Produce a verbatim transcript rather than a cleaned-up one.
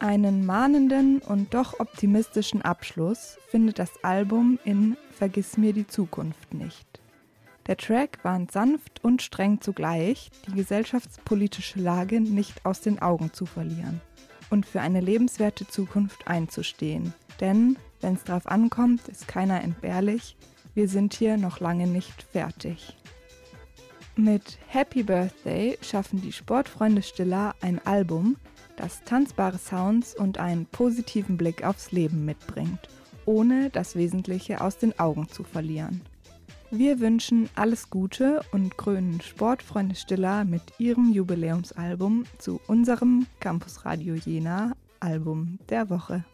Einen mahnenden und doch optimistischen Abschluss findet das Album in »Vergiss mir die Zukunft nicht«. Der Track warnt sanft und streng zugleich, die gesellschaftspolitische Lage nicht aus den Augen zu verlieren und für eine lebenswerte Zukunft einzustehen. Denn, wenn es drauf ankommt, ist keiner entbehrlich, wir sind hier noch lange nicht fertig. Mit Happy Birthday schaffen die Sportfreunde Stiller ein Album, das tanzbare Sounds und einen positiven Blick aufs Leben mitbringt, ohne das Wesentliche aus den Augen zu verlieren. Wir wünschen alles Gute und krönen Sportfreunde Stiller mit ihrem Jubiläumsalbum zu unserem Campus Radio Jena Album der Woche.